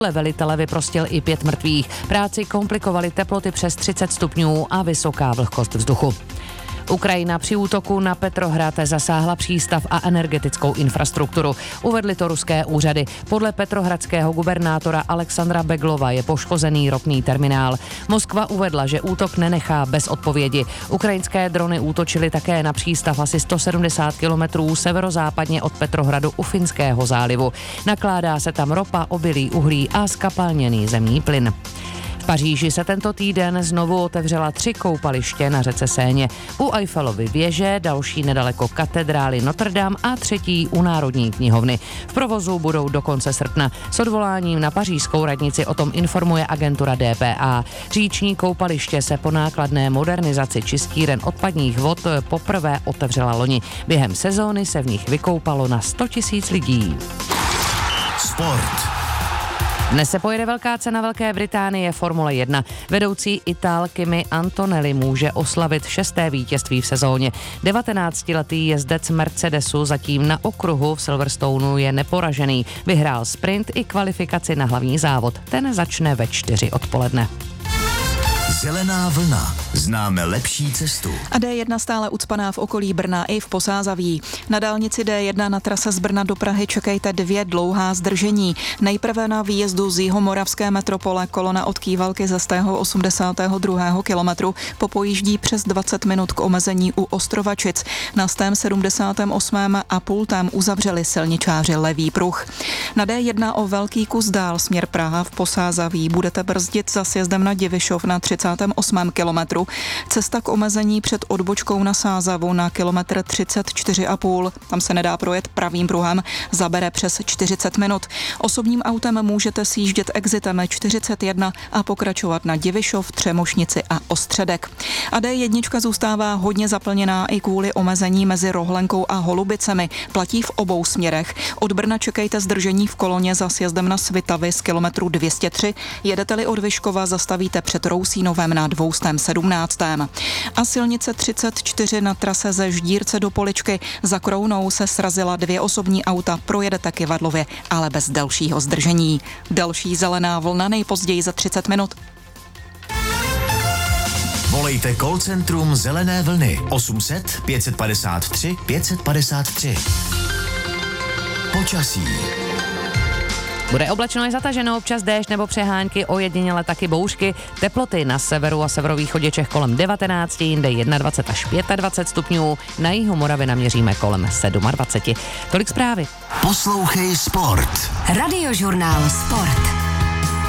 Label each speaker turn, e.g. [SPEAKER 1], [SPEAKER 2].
[SPEAKER 1] Velitele vyprostil i 5 mrtvých. Práci komplikovaly teploty přes 30 stupňů a vysoká vlhkost vzduchu. Ukrajina při útoku na Petrohrad zasáhla přístav a energetickou infrastrukturu. Uvedly to ruské úřady. Podle petrohradského gubernátora Alexandra Beglova je poškozený ropný terminál. Moskva uvedla, že útok nenechá bez odpovědi. Ukrajinské drony útočily také na přístav asi 170 kilometrů severozápadně od Petrohradu u Finského zálivu. Nakládá se tam ropa, obilí, uhlí a skapalněný zemní plyn. V Paříži se tento týden znovu otevřela 3 koupaliště na řece Séně. U Eiffelovy věže, další nedaleko katedrály Notre Dame a 3. u Národní knihovny. V provozu budou do konce srpna. S odvoláním na pařížskou radnici o tom informuje agentura DPA. Říční koupaliště se po nákladné modernizaci čistíren odpadních vod poprvé otevřela loni. Během sezóny se v nich vykoupalo na 100 000 lidí.
[SPEAKER 2] Sport.
[SPEAKER 1] Dnes se pojede velká cena Velké Británie Formule 1. Vedoucí Itál Kimi Antonelli může oslavit 6. vítězství v sezóně. 19letý jezdec Mercedesu zatím na okruhu v Silverstoneu je neporažený. Vyhrál sprint i kvalifikaci na hlavní závod. Ten začne ve 4 odpoledne.
[SPEAKER 2] Zelená vlna. Známe lepší cestu.
[SPEAKER 3] A D1 stále ucpaná v okolí Brna i v Posázaví. Na dálnici D1 na trase z Brna do Prahy čekejte 2 dlouhá zdržení. Nejprve na výjezdu z jihomoravské metropole kolona od Kývalky ze 82. kilometru popojíždí přes 20 minut k omezení u Ostrovačic. Na 78. a pultem uzavřeli silničáři levý pruh. Na D1 o velký kus dál směr Praha v Posázaví budete brzdit za sjezdem na Divišov na 38. kilometru. Cesta k omezení před odbočkou na Sázavu na kilometr 34,5. Tam se nedá projet pravým pruhem, zabere přes 40 minut. Osobním autem můžete sjíždět exitem 41 a pokračovat na Divišov, Třemošnici a Ostředek. A D1 zůstává hodně zaplněná i kvůli omezení mezi Rohlenkou a Holubicemi. Platí v obou směrech. Od Brna čekejte zdržení v koloně za sjezdem na Svitavy z kilometru 203. Jedete-li od Vyškova, zastavíte před Rousínovem na 217. A silnice 34 na trase ze Ždírce do Poličky. Za Krounou se srazila 2 osobní auta, projedete Kyvadlově, ale bez dalšího zdržení. Další zelená vlna nejpozději za 30 minut.
[SPEAKER 2] Volejte call centrum Zelené vlny 800 553 553. Počasí.
[SPEAKER 1] Bude oblačno i zataženo, občas déšť nebo přehánky, ojediněle taky bouřky. Teploty na severu a severovýchodě Čech kolem 19, jinde 21 až 25 stupňů. Na jihu Moravy naměříme kolem 27. Tolik zprávy.
[SPEAKER 2] Poslouchej Sport.
[SPEAKER 4] Radiožurnál Sport.